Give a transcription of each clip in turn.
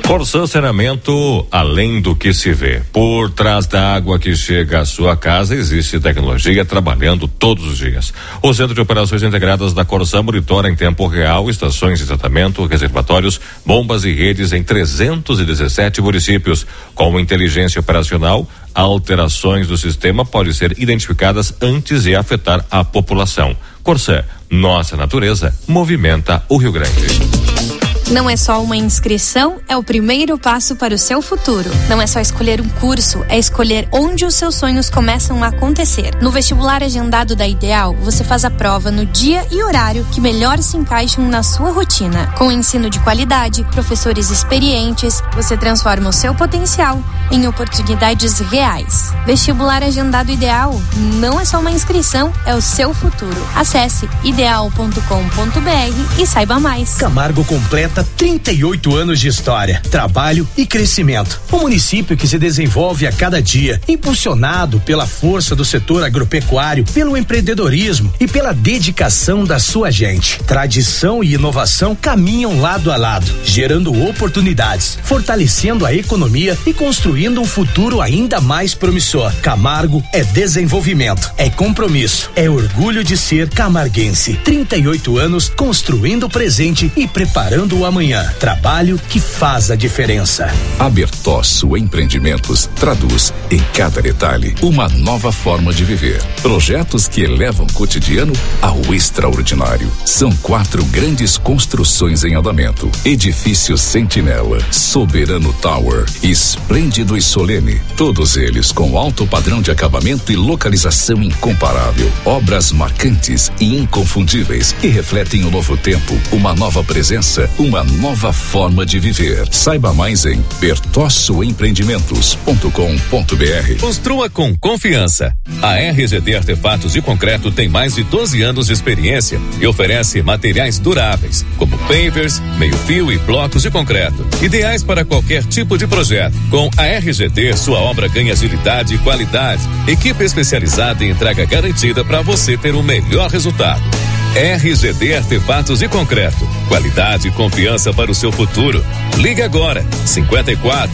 Corsã Saneamento, além do que se vê. Por trás da água que chega à sua casa, existe tecnologia trabalhando todos os dias. O Centro de Operações Integradas da Corsã monitora em tempo real estações de tratamento, reservatórios, bombas e redes em 317 municípios. Com inteligência operacional, alterações do sistema podem ser identificadas antes de afetar a população. Corsã, nossa natureza movimenta o Rio Grande. Não é só uma inscrição, é o primeiro passo para o seu futuro. Não é só escolher um curso, é escolher onde os seus sonhos começam a acontecer. No vestibular agendado da Ideal, você faz a prova no dia e horário que melhor se encaixam na sua rotina. Com ensino de qualidade, professores experientes, você transforma o seu potencial em oportunidades reais. Vestibular agendado Ideal não é só uma inscrição, é o seu futuro. Acesse ideal.com.br e saiba mais. Camargo completa 38 anos de história, trabalho e crescimento. Um município que se desenvolve a cada dia, impulsionado pela força do setor agropecuário, pelo empreendedorismo e pela dedicação da sua gente. Tradição e inovação caminham lado a lado, gerando oportunidades, fortalecendo a economia e construindo um futuro ainda mais promissor. Camargo é desenvolvimento, é compromisso, é orgulho de ser camarguense. 38 anos construindo o presente e preparando o amanhã. Trabalho que faz a diferença. A Bertosso Empreendimentos traduz em cada detalhe uma nova forma de viver. Projetos que elevam o cotidiano ao extraordinário. São 4 grandes construções em andamento. Edifício Sentinela, Soberano Tower, Esplêndido e Solene. Todos eles com alto padrão de acabamento e localização incomparável. Obras marcantes e inconfundíveis que refletem o novo tempo, uma nova presença, uma nova forma de viver. Saiba mais em bertossoempreendimentos.com.br. Construa com confiança. A RGD Artefatos de Concreto tem mais de 12 anos de experiência e oferece materiais duráveis, como pavers, meio-fio e blocos de concreto, ideais para qualquer tipo de projeto. Com a RGD, sua obra ganha agilidade e qualidade. Equipe especializada em entrega garantida para você ter o melhor resultado. RGD Artefatos de Concreto. Qualidade e confiança para o seu futuro. Ligue agora. 54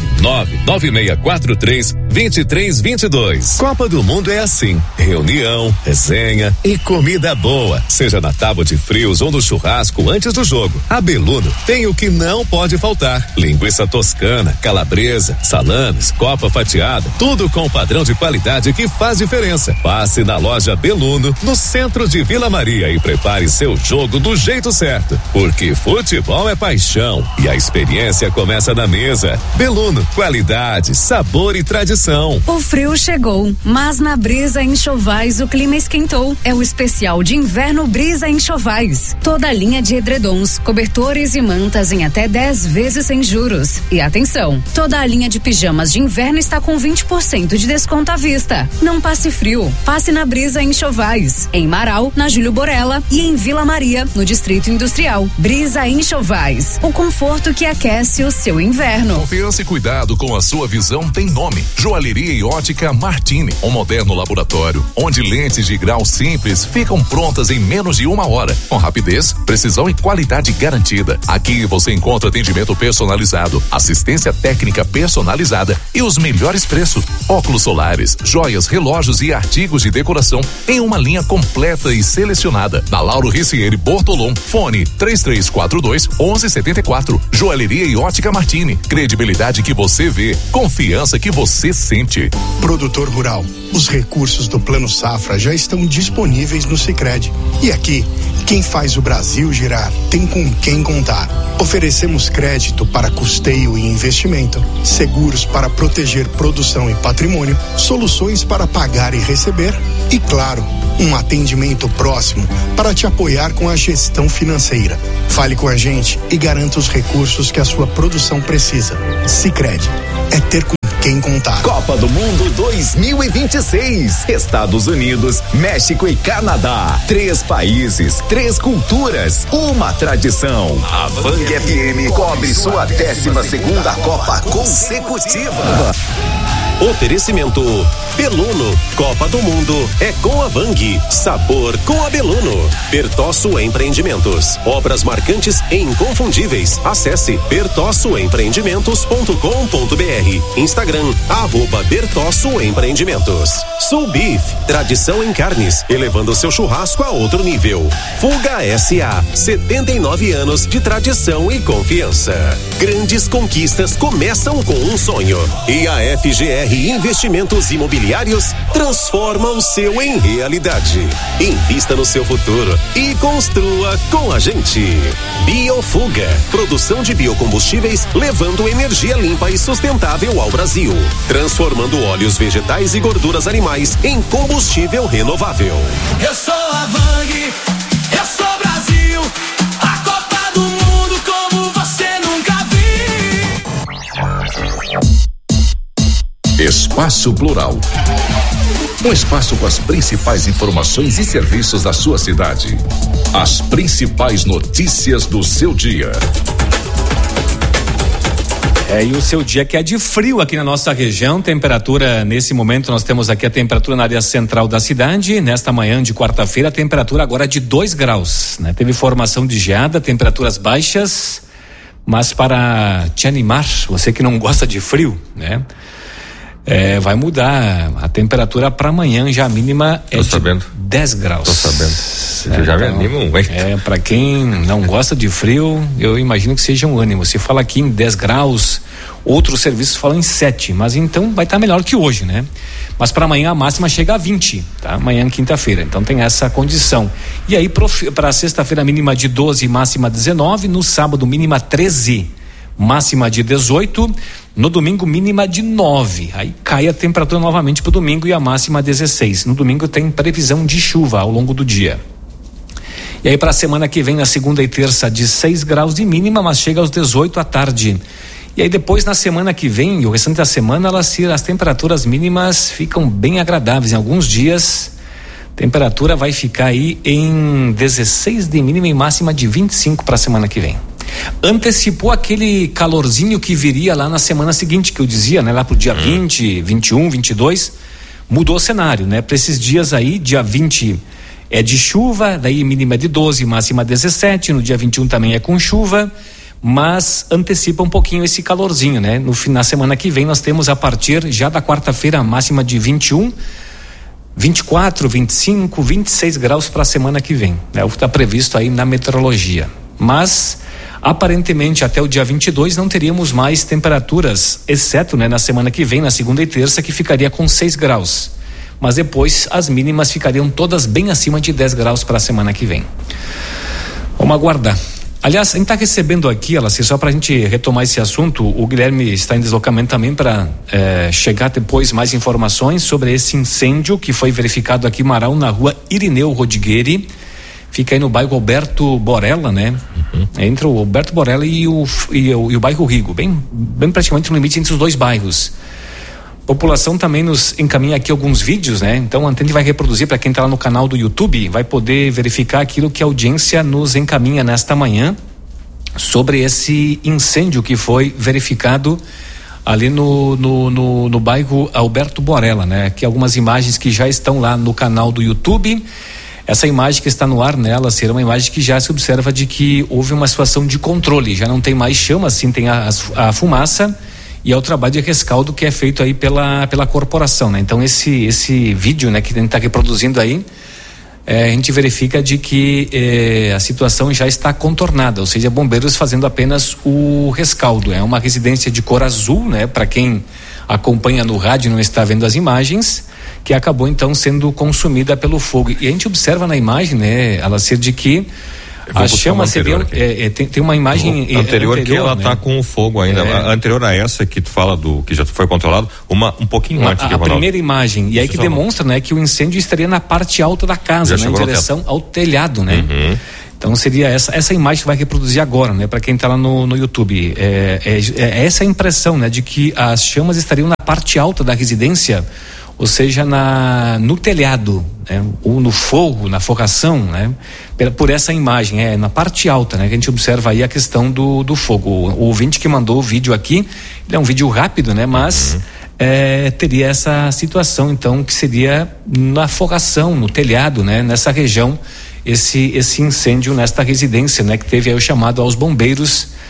99643 2322. Copa do Mundo é assim: reunião, resenha e comida boa. Seja na tábua de frios ou no churrasco antes do jogo. A Beluno tem o que não pode faltar: linguiça toscana, calabresa, salames, copa fatiada, tudo com o padrão de qualidade que faz diferença. Passe na loja Beluno, no centro de Vila Maria, e prepare seu jogo do jeito certo, porque futebol é paixão e a experiência começa na mesa. Beluno, qualidade, sabor e tradição. O frio chegou, mas na Brisa Enxovais o clima esquentou. É o especial de inverno Brisa Enxovais. Toda a linha de edredons, cobertores e mantas em até 10 vezes sem juros. E atenção, toda a linha de pijamas de inverno está com 20% de desconto à vista. Não passe frio, passe na Brisa Enxovais, em Marau, na Júlio Borella e em Vila Maria, no Distrito Industrial. Brisa Enxovais, o conforto que aquece o seu inverno. Confiança e cuidado com a sua visão tem nome: Joalheria e Ótica Martini, um moderno laboratório onde lentes de grau simples ficam prontas em menos de 1 hora, com rapidez, precisão e qualidade garantida. Aqui você encontra atendimento personalizado, assistência técnica personalizada e os melhores preços. Óculos solares, joias, relógios e artigos de decoração em uma linha completa e selecionada. Na Lauro Ricieri Bortolom, fone 3342-1174. Joalheria e Ótica Martini, credibilidade que você vê, confiança que você sente. Produtor rural, os recursos do Plano Safra já estão disponíveis no Sicredi. E aqui, quem faz o Brasil girar tem com quem contar. Oferecemos crédito para custeio e investimento, seguros para proteger produção e patrimônio, soluções para pagar e receber e, claro, um atendimento próximo para te apoiar com a gestão financeira. Fale com a gente e garanta os recursos que a sua produção precisa. Sicredi, é ter com quem contar. Copa do Mundo 2026. Estados Unidos, México e Canadá. 3 países, 3 culturas, uma tradição. A Bang FM cobre sua 12ª Copa consecutiva. Oferecimento Beluno, Copa do Mundo é com a Vang, sabor com a Beluno. Bertosso Empreendimentos, obras marcantes e inconfundíveis. Acesse bertossoempreendimentos.com.br. Instagram, @Bertosso Empreendimentos. Sul Beef, tradição em carnes, elevando seu churrasco a outro nível. Fuga S.A., 79 anos de tradição e confiança. Grandes conquistas começam com um sonho. E a FGR Investimentos Imobiliários transforma o seu em realidade. Invista no seu futuro e construa com a gente. Biofuga, produção de biocombustíveis levando energia limpa e sustentável ao Brasil, transformando óleos vegetais e gorduras animais em combustível renovável. Eu sou a Vang, eu sou Brasil, a Copa do Mundo como você nunca viu. Espaço Plural. Um espaço com as principais informações e serviços da sua cidade. As principais notícias do seu dia. E o seu dia que é de frio aqui na nossa região, temperatura nesse momento nós temos aqui a temperatura na área central da cidade, nesta manhã de quarta-feira a temperatura agora é de 2 graus, né? Teve formação de geada, temperaturas baixas, mas para te animar, você que não gosta de frio, né? Vai mudar a temperatura para amanhã, já a mínima é de 10 graus. Tô sabendo. Você já me anima um, hein? Para quem não gosta de frio, eu imagino que seja um ânimo. Se fala aqui em 10 graus, outros serviços falam em 7, mas então vai estar melhor que hoje, né? Mas para amanhã a máxima chega a 20, tá? Amanhã, quinta-feira, então tem essa condição. E aí para sexta-feira mínima de 12, máxima 19, no sábado mínima 13, máxima de 18, no domingo mínima de 9, aí cai a temperatura novamente para o domingo e a máxima 16. No domingo tem previsão de chuva ao longo do dia. E aí para a semana que vem, na segunda e terça, de 6 graus de mínima, mas chega aos 18 à tarde. E aí depois na semana que vem, o restante da semana, as temperaturas mínimas ficam bem agradáveis. Em alguns dias, temperatura vai ficar aí em 16 de mínima e máxima de 25 para a semana que vem. Antecipou aquele calorzinho que viria lá na semana seguinte, que eu dizia, né? Lá pro dia 20, 21, 22, mudou o cenário, né? Para esses dias aí, dia 20 é de chuva, daí mínima de 12, máxima 17, no dia 21 também é com chuva, mas antecipa um pouquinho esse calorzinho, né? Na semana que vem nós temos a partir já da quarta-feira a máxima de 21, 24, 25, 26 graus para a semana que vem, né? O que está previsto aí na meteorologia. Mas aparentemente até o dia 22 não teríamos mais temperaturas, exceto, né, na semana que vem, na segunda e terça, que ficaria com 6 graus. Mas depois as mínimas ficariam todas bem acima de 10 graus para a semana que vem. Vamos aguardar. Aliás, a gente está recebendo aqui, só para a gente retomar esse assunto, o Guilherme está em deslocamento também para chegar depois mais informações sobre esse incêndio que foi verificado aqui em Marau, na rua Irineu Rodigueri. Fica aí no bairro Alberto Borella, né? Entre o Alberto Borella e o bairro Rigo, bem praticamente no limite entre os dois bairros. A população também nos encaminha aqui alguns vídeos, né? Então a gente vai reproduzir para quem está lá no canal do YouTube, vai poder verificar aquilo que a audiência nos encaminha nesta manhã sobre esse incêndio que foi verificado ali no bairro Alberto Borella, né? Aqui algumas imagens que já estão lá no canal do YouTube. Essa imagem que está no ar nela será uma imagem que já se observa de que houve uma situação de controle, já não tem mais chama, sim, tem a fumaça e é o trabalho de rescaldo que é feito aí pela corporação, né? Então esse vídeo, né, que a gente está reproduzindo aí, a gente verifica de que a situação já está contornada, ou seja, bombeiros fazendo apenas o rescaldo. É uma residência de cor azul, né? Para quem acompanha no rádio e não está vendo as imagens, que acabou então sendo consumida pelo fogo. E a gente observa na imagem, né, Alacir, de que a chama tem uma imagem anterior que ela está, né, com o fogo ainda. Anterior a essa que tu fala que já foi controlado, um pouquinho antes. A primeira imagem, e aí que demonstra, né, que o incêndio estaria na parte alta da casa, né, em direção ao telhado, né? Então seria essa imagem que vai reproduzir agora, né, para quem está lá no YouTube. Essa a impressão, né, de que as chamas estariam na parte alta da residência, ou seja, no telhado, né, ou no fogo, na forração, né, por essa imagem, na parte alta, né, que a gente observa aí a questão do fogo. O ouvinte que mandou o vídeo aqui, ele é um vídeo rápido, né, mas teria essa situação, então, que seria na forração, no telhado, né? Nessa região, esse incêndio nesta residência, né? Que teve aí o chamado aos bombeiros